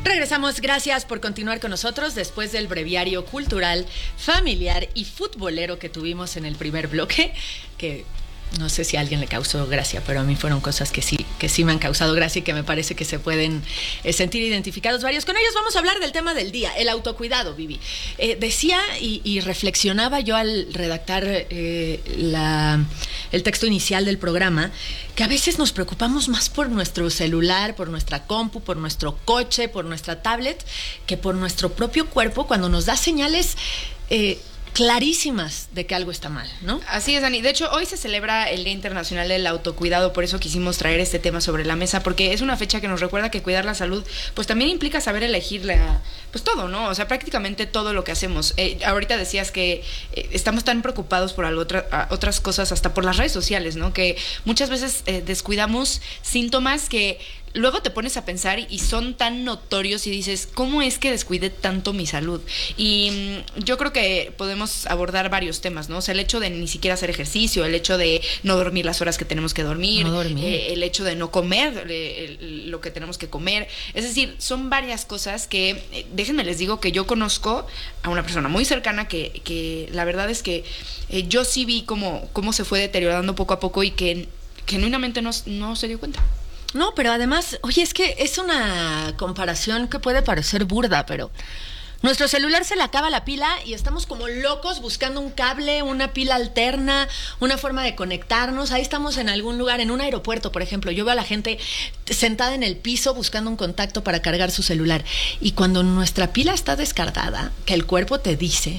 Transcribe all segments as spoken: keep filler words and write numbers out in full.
Regresamos, gracias por continuar con nosotros después del breviario cultural, familiar y futbolero que tuvimos en el primer bloque, que no sé si a alguien le causó gracia, pero a mí fueron cosas que sí, que sí me han causado gracia y que me parece que se pueden eh, sentir identificados varios. Con ellos vamos a hablar del tema del día, el autocuidado, Vivi. Eh, decía y, y reflexionaba yo al redactar eh, la, el texto inicial del programa, que a veces nos preocupamos más por nuestro celular, por nuestra compu, por nuestro coche, por nuestra tablet, que por nuestro propio cuerpo cuando nos da señales Eh, clarísimas de que algo está mal, ¿no? Así es, Dani. De hecho, hoy se celebra el Día Internacional del Autocuidado, por eso quisimos traer este tema sobre la mesa, porque es una fecha que nos recuerda que cuidar la salud, pues también implica saber elegir la, pues todo, ¿no? O sea, prácticamente todo lo que hacemos. Eh, ahorita decías que eh, estamos tan preocupados por algo, otra, otras cosas, hasta por las redes sociales, ¿no? Que muchas veces eh, descuidamos síntomas que luego te pones a pensar y son tan notorios y dices, ¿cómo es que descuidé tanto mi salud? Y mmm, yo creo que podemos abordar varios temas, ¿no? O sea, el hecho de ni siquiera hacer ejercicio, el hecho de no dormir las horas que tenemos que dormir, no dormir. Eh, el hecho de no comer eh, lo que tenemos que comer. Es decir, son varias cosas que, eh, déjenme les digo que yo conozco a una persona muy cercana que, que la verdad es que eh, yo sí vi cómo, cómo se fue deteriorando poco a poco y que genuinamente no, no se dio cuenta. No, pero además, oye, es que es una comparación que puede parecer burda, pero nuestro celular se le acaba la pila y estamos como locos buscando un cable, una pila alterna, una forma de conectarnos. Ahí estamos en algún lugar, en un aeropuerto, por ejemplo. Yo veo a la gente sentada en el piso buscando un contacto para cargar su celular. Y cuando nuestra pila está descargada, que el cuerpo te dice,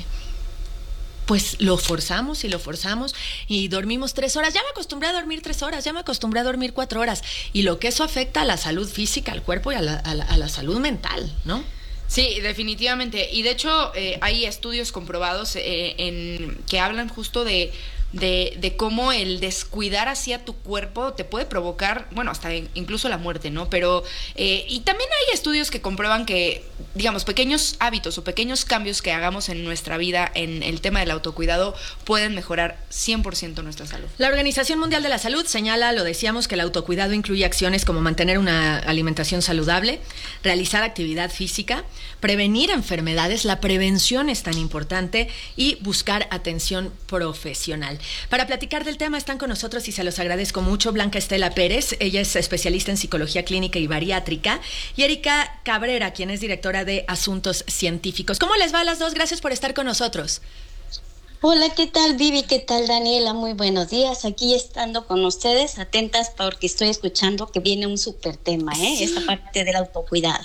pues lo forzamos y lo forzamos y dormimos tres horas. Ya me acostumbré a dormir tres horas, ya me acostumbré a dormir cuatro horas. Y lo que eso afecta a la salud física, al cuerpo y a la, a la, a la salud mental, ¿no? Sí, definitivamente. Y de hecho eh, hay estudios comprobados eh, en que hablan justo de De, de cómo el descuidar hacia tu cuerpo te puede provocar, bueno, hasta incluso la muerte, ¿no? Pero, eh, y también hay estudios que comprueban que, digamos, pequeños hábitos o pequeños cambios que hagamos en nuestra vida en el tema del autocuidado pueden mejorar cien por ciento nuestra salud. La Organización Mundial de la Salud señala, lo decíamos, que el autocuidado incluye acciones como mantener una alimentación saludable, realizar actividad física, prevenir enfermedades, la prevención es tan importante, y buscar atención profesional. Para platicar del tema están con nosotros y se los agradezco mucho Blanca Estela Pérez, ella es especialista en psicología clínica y bariátrica, y Erika Cabrera, quien es directora de Asuntos Científicos. ¿Cómo les va a las dos? Gracias por estar con nosotros. Hola, ¿qué tal, Vivi? ¿Qué tal, Daniela? Muy buenos días. Aquí estando con ustedes, atentas porque estoy escuchando que viene un súper tema, ¿eh? Sí. Esta parte del autocuidado.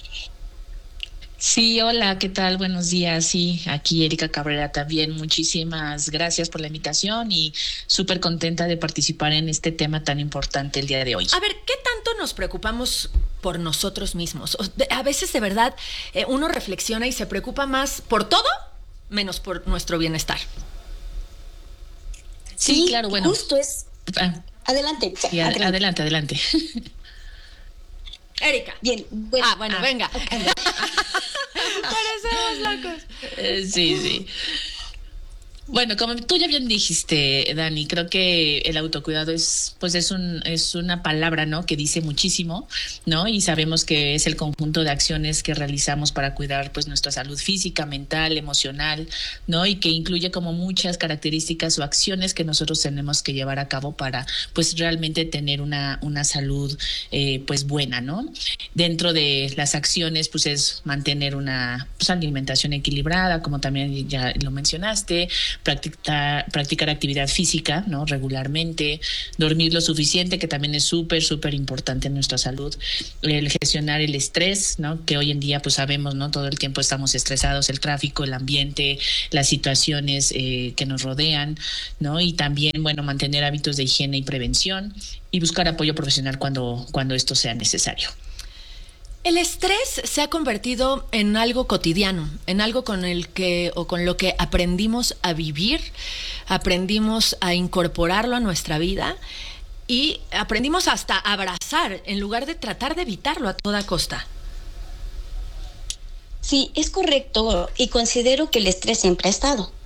Sí, hola, ¿qué tal? Buenos días. Sí, aquí Erika Cabrera también. Muchísimas gracias por la invitación y súper contenta de participar en este tema tan importante el día de hoy. A ver, ¿qué tanto nos preocupamos por nosotros mismos? A veces, de verdad, eh, uno reflexiona y se preocupa más por todo, menos por nuestro bienestar. Sí, sí claro, bueno. Justo es... Ah, adelante. Sí, adelante, adelante. adelante. Erika. Bien. Bueno, ah, bueno, ah, venga. Okay. Parecemos locos. Eh, sí, sí. Bueno, como tú ya bien dijiste, Dani, creo que el autocuidado es, pues es un, es una palabra, ¿no? Que dice muchísimo, ¿no? Y sabemos que es el conjunto de acciones que realizamos para cuidar, pues, nuestra salud física, mental, emocional, ¿no? Y que incluye como muchas características o acciones que nosotros tenemos que llevar a cabo para, pues, realmente tener una, una salud, eh, pues, buena, ¿no? Dentro de las acciones, pues, es mantener una, pues, alimentación equilibrada, como también ya lo mencionaste, Practicar, practicar actividad física, ¿no? Regularmente, dormir lo suficiente, que también es súper, súper importante en nuestra salud, el gestionar el estrés, ¿no? Que hoy en día pues sabemos, ¿no? Todo el tiempo estamos estresados, el tráfico, el ambiente, las situaciones eh, que nos rodean, ¿no? Y también, bueno, mantener hábitos de higiene y prevención y buscar apoyo profesional cuando, cuando esto sea necesario. El estrés se ha convertido en algo cotidiano, en algo con el que o con lo que aprendimos a vivir, aprendimos a incorporarlo a nuestra vida y aprendimos hasta a abrazar en lugar de tratar de evitarlo a toda costa. Sí, es correcto y considero que el estrés siempre ha estado.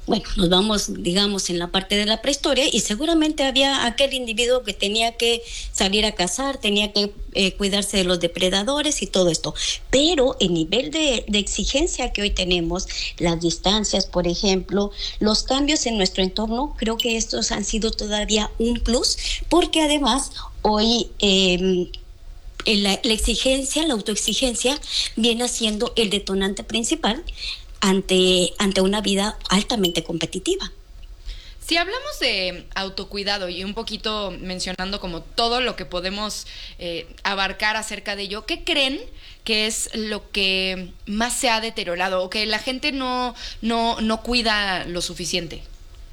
bueno, nos vamos, digamos, en la parte de la prehistoria y seguramente había aquel individuo que tenía que salir a cazar, tenía que eh, cuidarse de los depredadores y todo esto. Pero el nivel de, de exigencia que hoy tenemos, las distancias, por ejemplo, los cambios en nuestro entorno, creo que estos han sido todavía un plus, porque además hoy eh, la, la exigencia, la autoexigencia viene siendo el detonante principal ante, ante una vida altamente competitiva. Si hablamos de autocuidado y un poquito mencionando como todo lo que podemos eh, abarcar acerca de ello, ¿qué creen que es lo que más se ha deteriorado o que la gente no, no, no cuida lo suficiente?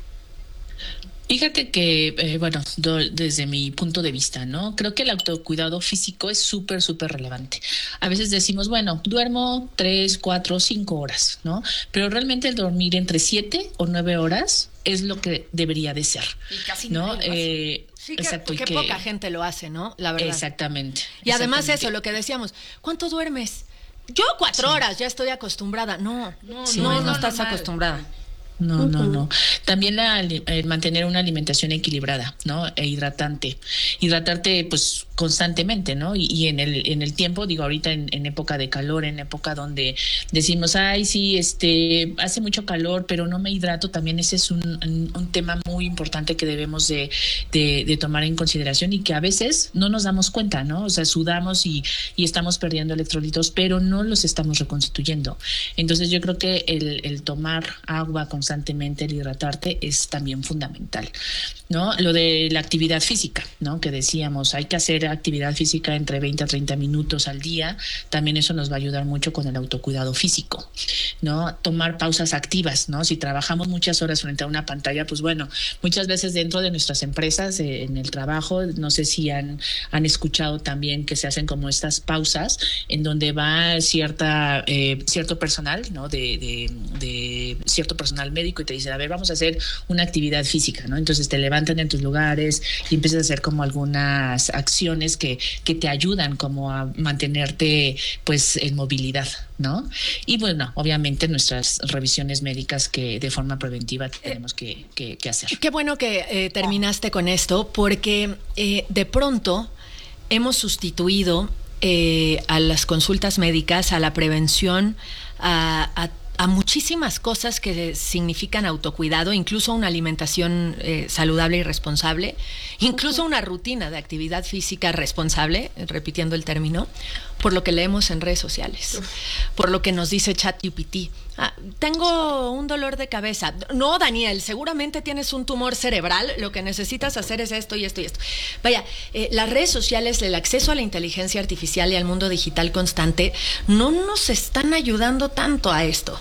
Fíjate que, eh, bueno, do, desde mi punto de vista, ¿no? Creo que el autocuidado físico es súper, súper relevante. A veces decimos, bueno, duermo tres, cuatro, cinco horas, ¿no? Pero realmente el dormir entre siete o nueve horas es lo que debería de ser, y casi ¿no? Eh, sí, que, exacto, que, que poca gente lo hace, ¿no? La verdad. Exactamente. Y además exactamente. eso, lo que decíamos, ¿cuánto duermes? Yo cuatro sí. horas, ya estoy acostumbrada. No, no, sí, no, no, no estás normal. acostumbrada. No, no, no. También la, eh, mantener una alimentación equilibrada, ¿no? E hidratante. Hidratarte, pues, constantemente, ¿no? Y, y en el en el tiempo, digo, ahorita en, en época de calor, en época donde decimos, ay, sí, este, hace mucho calor, pero no me hidrato, también ese es un, un, un tema muy importante que debemos de, de, de tomar en consideración y que a veces no nos damos cuenta, ¿no? O sea, sudamos y, y estamos perdiendo electrolitos, pero no los estamos reconstituyendo. Entonces, yo creo que el, el tomar agua constantemente constantemente, el hidratarte es también fundamental, ¿no? Lo de la actividad física, ¿no? Que decíamos, hay que hacer actividad física entre veinte a treinta minutos al día, también eso nos va a ayudar mucho con el autocuidado físico, ¿no? Tomar pausas activas, ¿no? Si trabajamos muchas horas frente a una pantalla, pues bueno, muchas veces dentro de nuestras empresas, eh, en el trabajo, no sé si han, han escuchado también que se hacen como estas pausas en donde va cierta, eh, cierto personal, ¿no? De, de, de cierto personal médico y te dicen, a ver, vamos a hacer una actividad física, ¿no? Entonces te levantan en tus lugares y empiezas a hacer como algunas acciones que, que te ayudan como a mantenerte pues en movilidad, ¿no? Y bueno, obviamente nuestras revisiones médicas que de forma preventiva tenemos que, que, que hacer. Qué bueno que eh, terminaste con esto, porque eh, de pronto hemos sustituido eh, a las consultas médicas, a la prevención, a, a a muchísimas cosas que significan autocuidado, incluso una alimentación eh, saludable y responsable, incluso una rutina de actividad física responsable, repitiendo el término, por lo que leemos en redes sociales, por lo que nos dice ChatGPT. Ah, tengo un dolor de cabeza. No, Daniel, seguramente tienes un tumor cerebral, lo que necesitas hacer es esto y esto y esto. Vaya, eh, las redes sociales, el acceso a la inteligencia artificial y al mundo digital constante no nos están ayudando tanto a esto.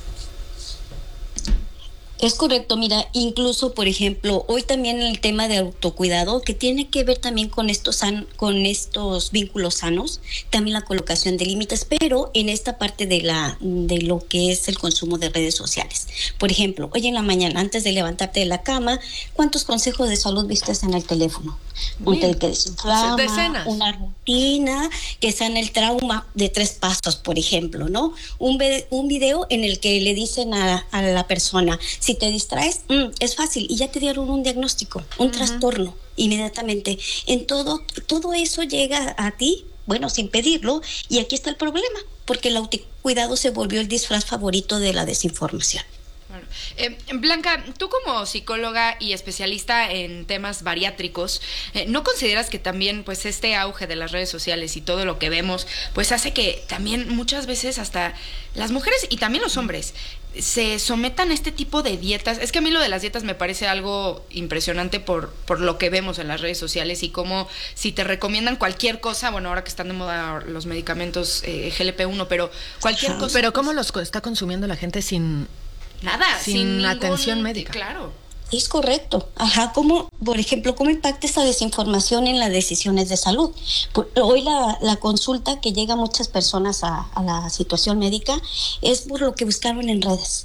Es correcto, mira, incluso, por ejemplo, hoy también el tema de autocuidado, que tiene que ver también con estos, san, con estos vínculos sanos, también la colocación de límites, pero en esta parte de, la, de lo que es el consumo de redes sociales. Por ejemplo, hoy en la mañana, antes de levantarte de la cama, ¿cuántos consejos de salud viste en el teléfono? Un té que desinflama, decenas. Una rutina que sana el trauma de tres pasos, por ejemplo, ¿no? Un, un video en el que le dicen a, a la persona, si te distraes, mm, es fácil, y ya te dieron un diagnóstico, un uh-huh. trastorno, inmediatamente. En todo, todo eso llega a ti, bueno, sin pedirlo, y aquí está el problema, porque el autocuidado se volvió el disfraz favorito de la desinformación. Bueno, eh, Blanca, tú como psicóloga y especialista en temas bariátricos, eh, ¿no consideras que también pues este auge de las redes sociales y todo lo que vemos pues hace que también muchas veces hasta las mujeres y también los hombres se sometan a este tipo de dietas? Es que a mí lo de las dietas me parece algo impresionante por, por lo que vemos en las redes sociales y cómo si te recomiendan cualquier cosa, bueno, ahora que están de moda los medicamentos eh, G L P uno, pero cualquier Ajá. cosa. Pero ¿cómo los está consumiendo la gente sin... Nada, sin, sin ningún, atención médica? Claro. Es correcto. Ajá, ¿cómo, por ejemplo, cómo impacta esa desinformación en las decisiones de salud? Por, hoy la, la consulta que llega a muchas personas a, a la situación médica es por lo que buscaron en redes.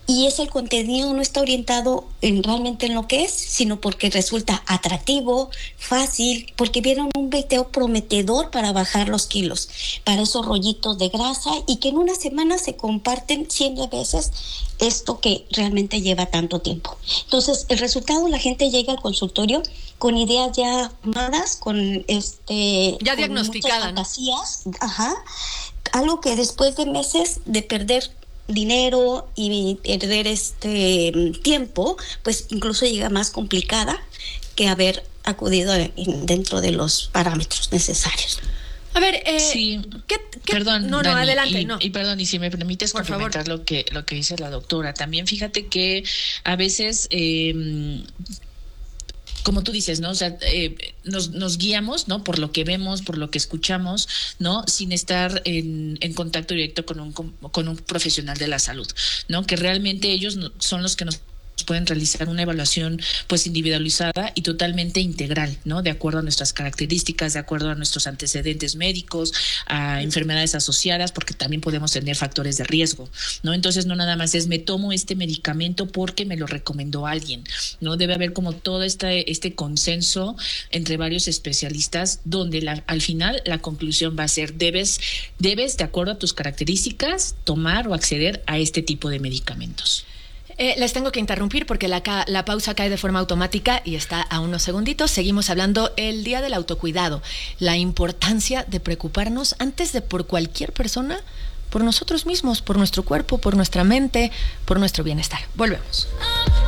y es el contenido no está orientado en realmente en lo que es, sino porque resulta atractivo, fácil, porque vieron un video prometedor para bajar los kilos, para esos rollitos de grasa, y que en una semana se comparten cien veces esto que realmente lleva tanto tiempo. Entonces, el resultado, la gente llega al consultorio con ideas ya armadas, con este ya con diagnosticada, muchas fantasías, ¿no? Ajá, algo que después de meses de perder dinero y perder este tiempo, pues incluso llega más complicada que haber acudido en, dentro de los parámetros necesarios. A ver, eh, sí, ¿qué, qué? perdón, no, no, Dani, adelante, y, no. Y perdón, y si me permites Por complementar favor. lo que lo que dice la doctora. También fíjate que a veces eh, como tú dices, ¿no? O sea, eh, nos, nos guiamos, ¿no? Por lo que vemos, por lo que escuchamos, ¿no? Sin estar en, en contacto directo con un, con un profesional de la salud, ¿no? Que realmente ellos son los que nos pueden realizar una evaluación pues individualizada y totalmente integral, ¿no? De acuerdo a nuestras características, de acuerdo a nuestros antecedentes médicos, a enfermedades asociadas, porque también podemos tener factores de riesgo, ¿no? Entonces no nada más es me tomo este medicamento porque me lo recomendó alguien, ¿no? Debe haber como todo este, este consenso entre varios especialistas donde la, al final la conclusión va a ser debes, debes, de acuerdo a tus características, tomar o acceder a este tipo de medicamentos. Eh, les tengo que interrumpir porque la, ca- la pausa cae de forma automática y está a unos segunditos. Seguimos hablando el día del autocuidado, la importancia de preocuparnos antes de por cualquier persona, por nosotros mismos, por nuestro cuerpo, por nuestra mente, por nuestro bienestar. Volvemos.